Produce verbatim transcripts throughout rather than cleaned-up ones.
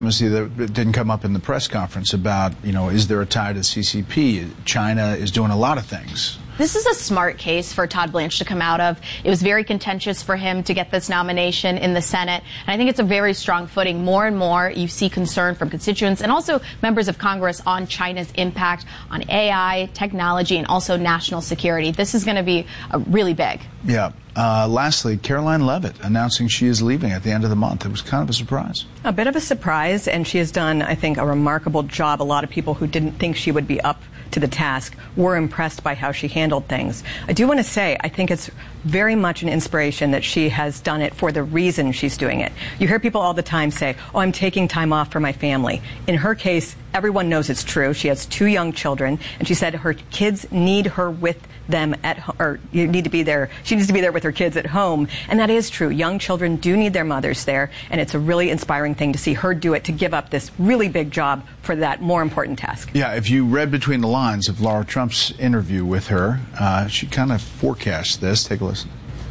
See, that didn't come up in the press conference about, you know, is there a tie to the C C P? China is doing a lot of things. This is a smart case for Todd Blanche to come out of. It was very contentious for him to get this nomination in the Senate. And I think it's a very strong footing. More and more you see concern from constituents and also members of Congress on China's impact on A I, technology, and also national security. This is going to be a really big. Yeah. Uh, lastly, Karoline Leavitt announcing she is leaving at the end of the month. It was kind of a surprise. A bit of a surprise, and she has done, I think, a remarkable job. A lot of people who didn't think she would be up to the task were impressed by how she handled things. I do want to say, I think it's very much an inspiration that she has done it for the reason she's doing it. You hear people all the time say, oh, I'm taking time off for my family. In her case, everyone knows it's true. She has two young children, and she said her kids need her with them at home, or you need to be there. She needs to be there with her kids at home, and that is true. Young children do need their mothers there, and it's a really inspiring thing to see her do it, to give up this really big job for that more important task. Yeah, if you read between the lines of Laura Trump's interview with her, uh, she kind of forecast this. Take a listen.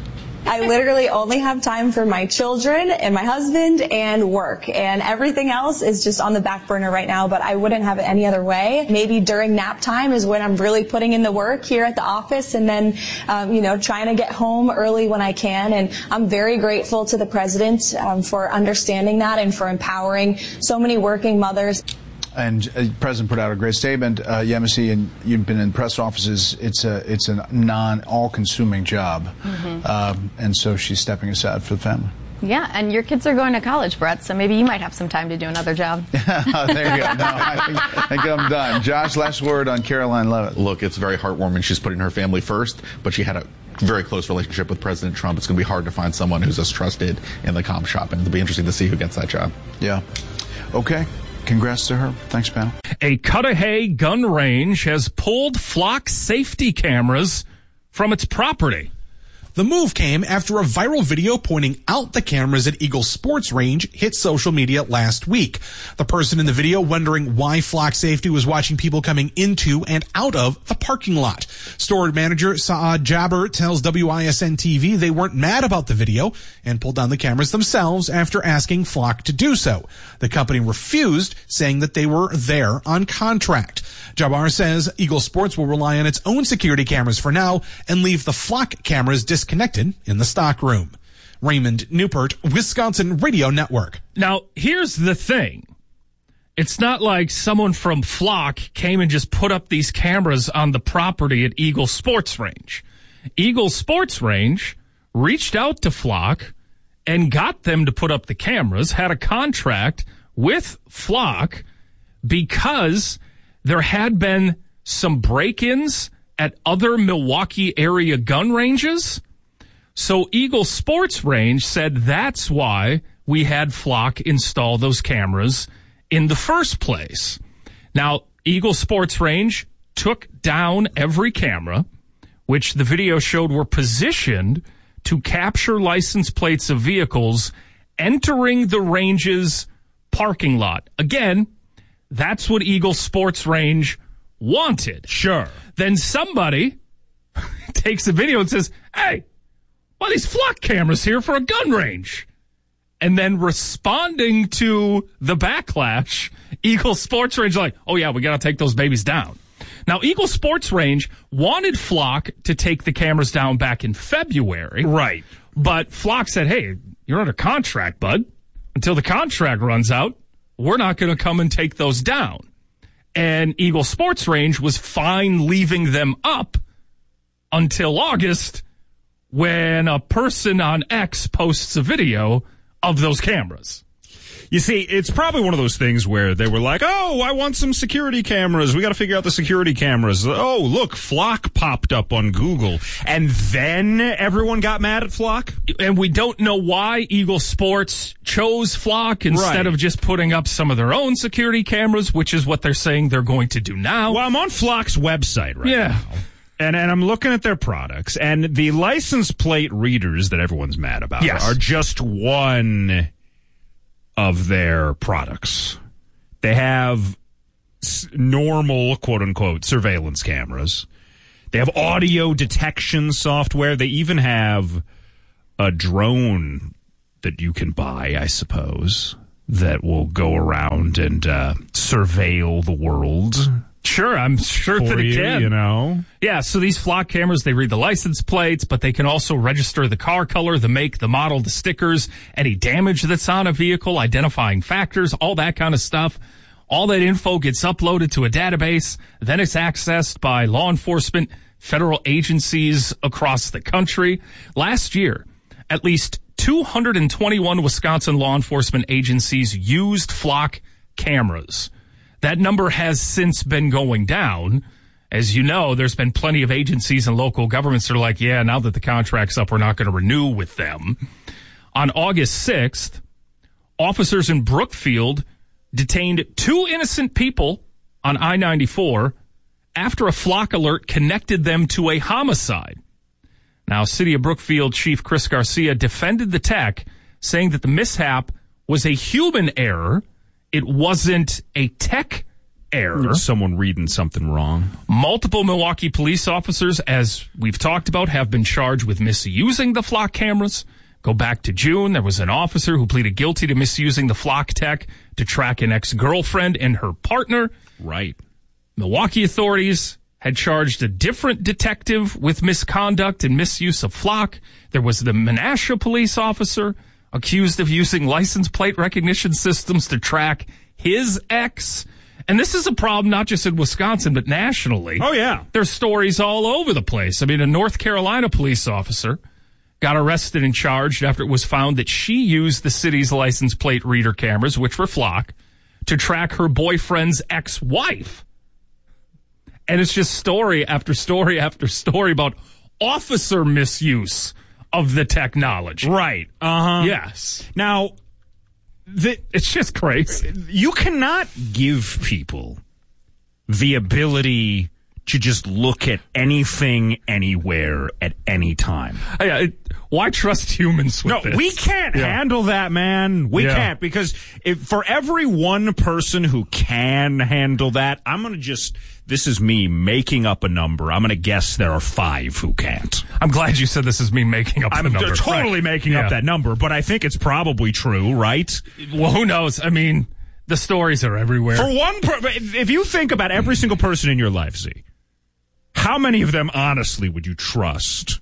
I literally only have time for my children and my husband and work, and everything else is just on the back burner right now, but I wouldn't have it any other way. Maybe during nap time is when I'm really putting in the work here at the office, and then, um, you know, trying to get home early when I can. And I'm very grateful to the president um, for understanding that and for empowering so many working mothers. And uh, the president put out a great statement. Uh, Yemisi, and you've been in press offices. It's a it's a non all-consuming job, mm-hmm. um, and so she's stepping aside for the family. Yeah, and your kids are going to college, Brett. So maybe you might have some time to do another job. There you go. No, I think, I think I'm done. Josh, last word on Karoline Leavitt. Look, it's very heartwarming. She's putting her family first, but she had a very close relationship with President Trump. It's going to be hard to find someone who's as trusted in the comm shop, and it'll be interesting to see who gets that job. Yeah. Okay. Congrats to her. Thanks, panel. A Cudahy gun range has pulled flock safety cameras from its property. The move came after a viral video pointing out the cameras at Eagle Sports Range hit social media last week. The person in the video wondering why Flock Safety was watching people coming into and out of the parking lot. Store manager Saad Jabber tells W I S N T V they weren't mad about the video and pulled down the cameras themselves after asking Flock to do so. The company refused, saying that they were there on contract. Jabbar says Eagle Sports will rely on its own security cameras for now and leave the Flock cameras disconnected in the stockroom. Raymond Newport, Wisconsin Radio Network. Now, here's the thing. It's not like someone from Flock came and just put up these cameras on the property at Eagle Sports Range. Eagle Sports Range reached out to Flock and got them to put up the cameras, had a contract with Flock because there had been some break-ins at other Milwaukee area gun ranges. So Eagle Sports Range said that's why we had Flock install those cameras in the first place. Now, Eagle Sports Range took down every camera, which the video showed were positioned to capture license plates of vehicles entering the range's parking lot. Again, that's what Eagle Sports Range wanted. Sure. Then somebody takes a video and says, hey, why are these Flock cameras here for a gun range? And then responding to the backlash, Eagle Sports Range like, oh, yeah, we got to take those babies down. Now, Eagle Sports Range wanted Flock to take the cameras down back in February. Right. But Flock said, hey, you're under contract, bud. Until the contract runs out, we're not going to come and take those down. And Eagle Sports Range was fine leaving them up until August when a person on X posts a video of those cameras. You see, it's probably one of those things where they were like, oh, I want some security cameras. We got to figure out the security cameras. Oh, look, Flock popped up on Google. And then everyone got mad at Flock? And we don't know why Eagle Sports chose Flock instead right. of just putting up some of their own security cameras, which is what they're saying they're going to do now. Well, I'm on Flock's website right yeah. now. And, and I'm looking at their products, and the license plate readers that everyone's mad about yes. are just one of their products. They have s- normal, quote-unquote, surveillance cameras. They have audio detection software. They even have a drone that you can buy, I suppose, that will go around and uh, surveil the world. Sure, I'm sure For that it you, can. you know? Yeah, so these flock cameras, they read the license plates, but they can also register the car color, the make, the model, the stickers, any damage that's on a vehicle, identifying factors, all that kind of stuff. All that info gets uploaded to a database, then it's accessed by law enforcement, federal agencies across the country. Last year, at least two hundred twenty-one Wisconsin law enforcement agencies used flock cameras. That number has since been going down. As you know, there's been plenty of agencies and local governments that are like, yeah, now that the contract's up, we're not going to renew with them. On August sixth, officers in Brookfield detained two innocent people on I ninety-four after a flock alert connected them to a homicide. Now, City of Brookfield Chief Chris Garcia defended the tech, saying that the mishap was a human error. It wasn't a tech error. Someone reading something wrong. Multiple Milwaukee police officers, as we've talked about, have been charged with misusing the flock cameras. Go back to June, there was an officer who pleaded guilty to misusing the flock tech to track an ex-girlfriend and her partner. Right. Milwaukee authorities had charged a different detective with misconduct and misuse of flock. There was the Menasha police officer accused of using license plate recognition systems to track his ex. And this is a problem not just in Wisconsin, but nationally. Oh, yeah. There's stories all over the place. I mean, a North Carolina police officer got arrested and charged after it was found that she used the city's license plate reader cameras, which were flock, to track her boyfriend's ex-wife. And it's just story after story after story about officer misuse of the technology. Right. Uh-huh. Yes. Now, the, it's just crazy. You cannot give people the ability to just look at anything, anywhere, at any time. Yeah, it, why trust humans with no, this? we can't Yeah. handle that, man. We Yeah. can't, because if, for every one person who can handle that, I'm going to just, this is me making up a number. I'm going to guess there are five who can't. I'm glad you said this is me making up I'm the number. totally Right. making Yeah. up that number, but I think it's probably true, right? Well, who knows? I mean, the stories are everywhere. For one, per- if you think about every single person in your life, Z, how many of them honestly would you trust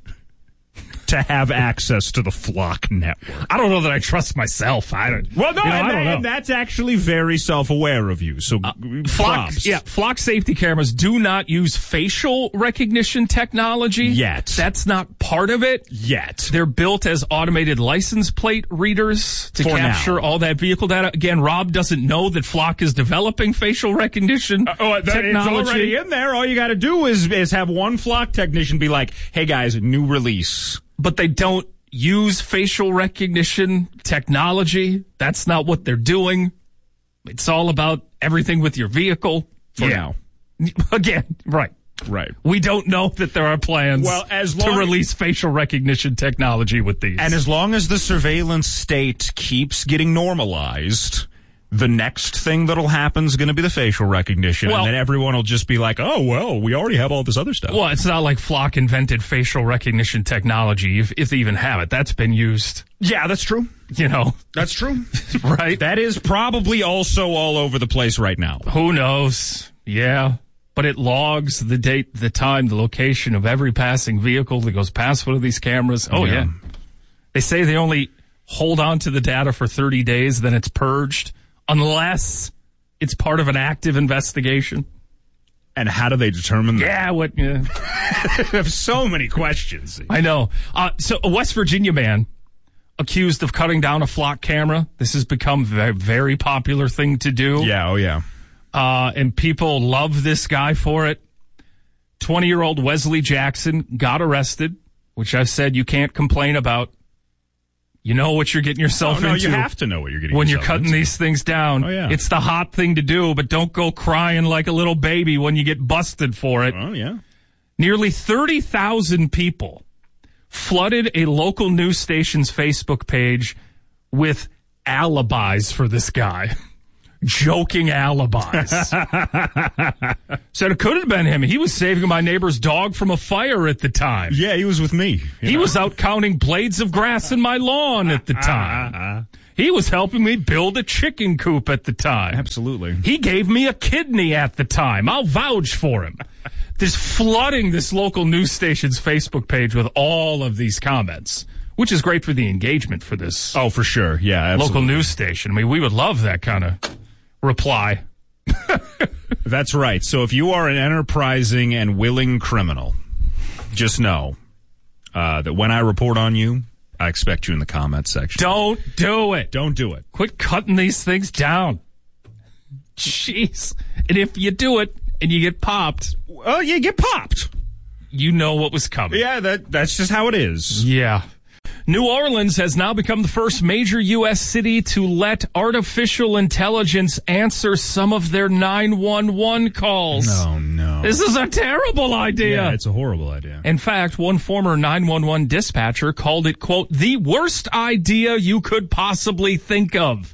to have access to the Flock network? I don't know that I trust myself. I don't. Well, no, you know, and, I don't know. and that's actually very self-aware of you. So, Uh, Flock, props. yeah, Flock safety cameras do not use facial recognition technology Yet. That's not part of it Yet. They're built as automated license plate readers to For capture now. all that vehicle data. Again, Rob doesn't know that Flock is developing facial recognition Uh, oh, that, it's technology. already in there. All you got to do is is have one Flock technician be like, "Hey guys, new release." But they don't use facial recognition technology. That's not what they're doing. It's all about everything with your vehicle. For Yeah. now. Again, right. Right. We don't know that there are plans Well, as to long- release facial recognition technology with these. And as long as the surveillance state keeps getting normalized, the next thing that'll happen is going to be the facial recognition, Well- and then everyone will just be like, "Oh, well, we already have all this other stuff." well, it's not like Flock invented facial recognition technology, if, if they even have it. That's been used, yeah, that's true. you know, That's true. right? That is probably also all over the place right now. Who knows? Yeah. But it logs the date, the time, the location of every passing vehicle that goes past one of these cameras. Oh, Yeah. yeah. They say they only hold on to the data for thirty days, then it's purged, unless it's part of an active investigation. And how do they determine that? Yeah, what? Yeah. I have so many questions. I know. Uh, so a West Virginia man accused of cutting down a Flock camera. This has become a very, very popular thing to do. Yeah, oh yeah. Uh, and people love this guy for it. twenty-year-old Wesley Jackson got arrested, which I've said you can't complain about. You know what you're getting yourself Oh, no, into. you have to know what you're getting when you're yourself cutting into. these things down. Oh, yeah. It's the hot thing to do, but don't go crying like a little baby when you get busted for it. Oh, yeah. Nearly thirty thousand people flooded a local news station's Facebook page with alibis for this guy. Joking alibis. Said it could have been him. He was saving my neighbor's dog from a fire at the time. Yeah, he was with me. He was out counting blades of grass in my lawn at the time. He was helping me build a chicken coop at the time. Absolutely. He gave me a kidney at the time. I'll vouch for him. Just flooding this local news station's Facebook page with all of these comments, which is great for the engagement for this. Oh, for sure. Yeah, absolutely. Local news station. I mean, we would love that kind of reply. That's right. So if you are an enterprising and willing criminal, just know uh, that when I report on you, I expect you in the comments section. Don't do it. Don't do it. Quit cutting these things down. Jeez. And if you do it and you get popped, well, you get popped. You know what was coming. Yeah, that that's just how it is. Yeah. New Orleans has now become the first major U S city to let artificial intelligence answer some of their nine one one calls. No, no. This is a terrible idea. Yeah, it's a horrible idea. In fact, one former nine one one dispatcher called it, quote, the worst idea you could possibly think of,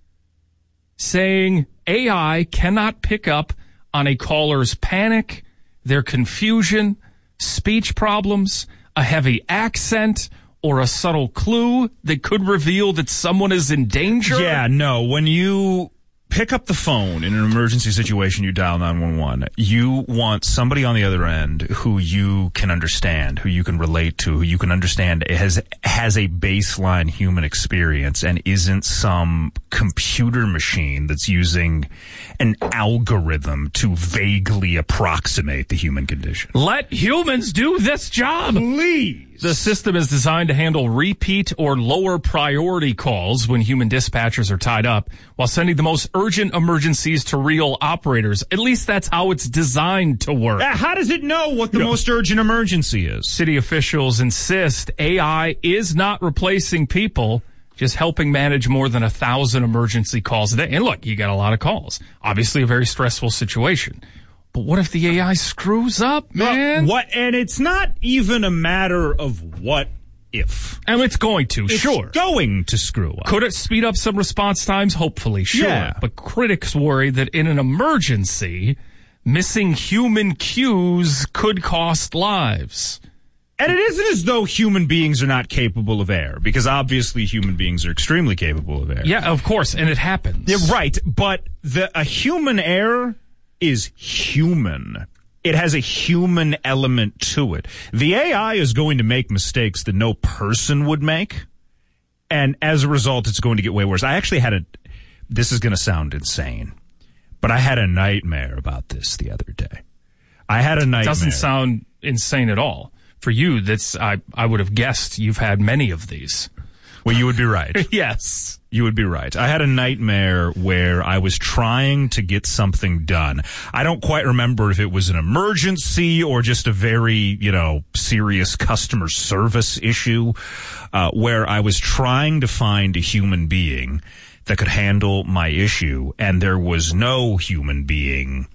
saying A I cannot pick up on a caller's panic, their confusion, speech problems, a heavy accent, or a subtle clue that could reveal that someone is in danger? Yeah, no. When you pick up the phone in an emergency situation, you dial nine one one, you want somebody on the other end who you can understand, who you can relate to, who you can understand has has a baseline human experience and isn't some computer machine that's using an algorithm to vaguely approximate the human condition. Let humans do this job. Please. The system is designed to handle repeat or lower priority calls when human dispatchers are tied up, while sending the most urgent emergencies to real operators. At least that's how it's designed to work. Uh, how does it know what the Yeah. most urgent emergency is? City officials insist A I is not replacing people, just helping manage more than a thousand emergency calls a day. And look, you got a lot of calls. Obviously a very stressful situation. But what if the A I screws up, man? What? And it's not even a matter of what if. And it's going to, It's sure. going to screw up. Could it speed up some response times? Hopefully, sure. Yeah. But critics worry that in an emergency, missing human cues could cost lives. And it isn't as though human beings are not capable of error, because obviously human beings are extremely capable of error. Yeah, of course, and it happens. Yeah, right, but the a human error is human. It has a human element to it. The A I is going to make mistakes that no person would make, and as a result, it's going to get way worse. I actually had a, this is going to sound insane, but I had a nightmare about this the other day. I had a nightmare. Doesn't sound insane at all. For you, that's I, I would have guessed you've had many of these. Well, you would be right. Yes. You would be right. I had a nightmare where I was trying to get something done. I don't quite remember if it was an emergency or just a very, you know, serious customer service issue, uh, where I was trying to find a human being that could handle my issue, and there was no human being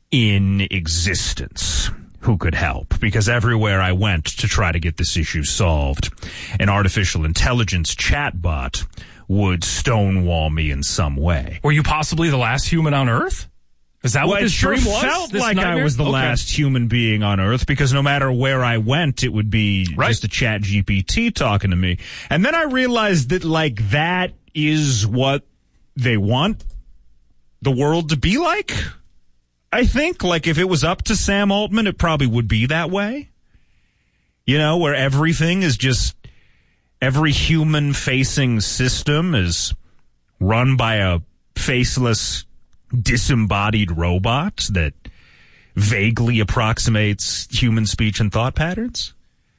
in existence who could help, because everywhere I went to try to get this issue solved, an artificial intelligence chatbot would stonewall me in some way. Were you possibly the last human on Earth? Is that well, what this it sure dream was? felt This like nightmare? I was the Okay. last human being on Earth, because no matter where I went, it would be Right. just a chat G P T talking to me. And then I realized that, like, that is what they want the world to be like. I think, like, if it was up to Sam Altman, it probably would be that way. You know, where everything is just, every human-facing system is run by a faceless, disembodied robot that vaguely approximates human speech and thought patterns.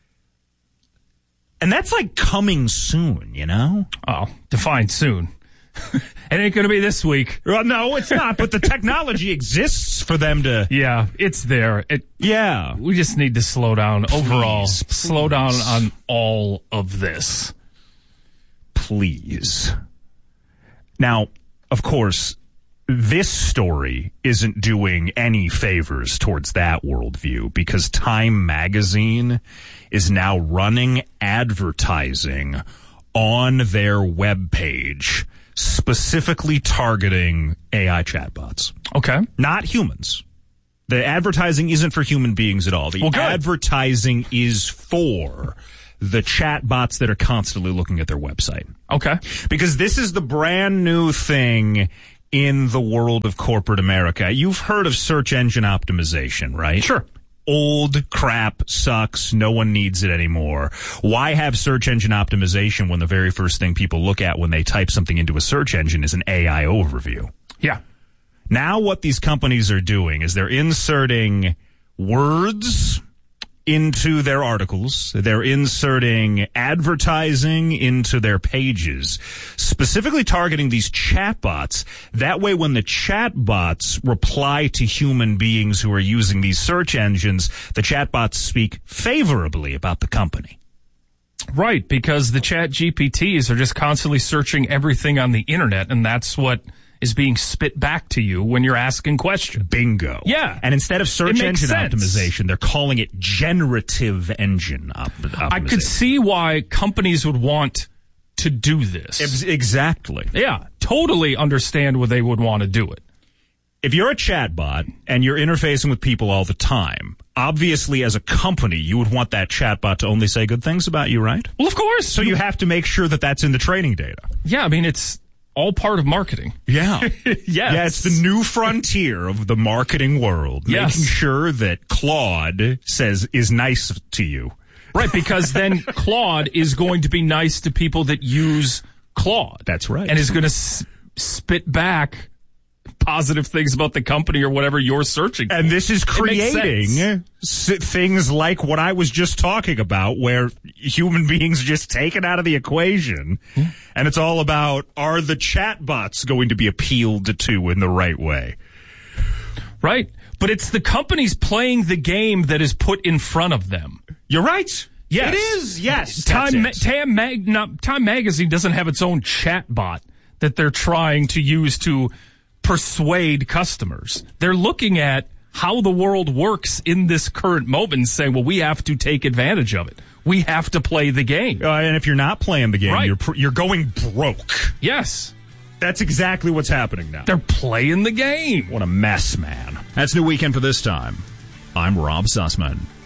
And that's, like, coming soon, you know? Oh, define soon. It ain't going to be this week. Well, no, it's not, but the technology exists for them to... Yeah, it's there. It, Yeah. we just need to slow down overall. Please, Slow down please. on all of this. Please. Now, of course, this story isn't doing any favors towards that worldview, because Time Magazine is now running advertising on their webpage specifically targeting A I chatbots, Okay. not humans. The advertising isn't for human beings at all. The Well, good. advertising is for the chat bots that are constantly looking at their website. Okay. Because this is the brand new thing in the world of corporate America. You've heard of search engine optimization, right? Sure. Old crap, sucks, no one needs it anymore. Why have search engine optimization when the very first thing people look at when they type something into a search engine is an A I overview? Yeah. Now what these companies are doing is they're inserting words into their articles. They're inserting advertising into their pages, specifically targeting these chatbots. That way, when the chatbots reply to human beings who are using these search engines, the chatbots speak favorably about the company. Right, because the chat G P Ts are just constantly searching everything on the internet, and that's what is being spit back to you when you're asking questions. Bingo. Yeah. And instead of search engine sense. optimization, they're calling it generative engine op- optimization. I could see why companies would want to do this. Ex- Exactly. Yeah, totally understand why they would want to do it. If you're a chatbot and you're interfacing with people all the time, obviously as a company, you would want that chatbot to only say good things about you, right? Well, of course. So you have to make sure that that's in the training data. Yeah, I mean, it's all part of marketing. Yeah. Yes. Yeah, it's the new frontier of the marketing world. Yes. Making sure that Claude says is nice to you. Right, because then Claude is going to be nice to people that use Claude. That's right. And is going to s- spit back positive things about the company or whatever you're searching for. And this is It makes creating sense. s- things like what I was just talking about, where human beings are just taken out of the equation. Yeah. And it's all about, are the chatbots going to be appealed to in the right way? Right. But it's the companies playing the game that is put in front of them. You're right. Yes. It is. Yes. Time, that's Ma- it. Time, Mag- not, Time Magazine doesn't have its own chat bot that they're trying to use to persuade customers. They're looking at how the world works in this current moment and saying, well, we have to take advantage of it. We have to play the game. Uh, and if you're not playing the game, Right. you're pr- you're going broke. Yes. That's exactly what's happening now. They're playing the game. What a mess, man. That's New Weekend for this time. I'm Rob Sussman.